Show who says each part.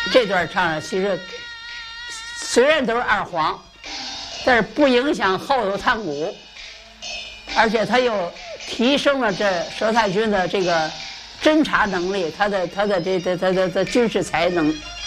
Speaker 1: 这段唱的其实虽然都是二黄，但是不影响后头探鼓，而且他又提升了这佘太君的这个侦察能力，他的军事才能。